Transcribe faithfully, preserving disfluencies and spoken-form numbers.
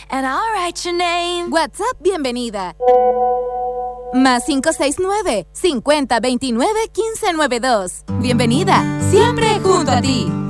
and I'll write your name. WhatsApp, bienvenida. Más cinco seis nueve, cincuenta veintinueve, quince noventa y dos. Bienvenida, siempre junto a ti.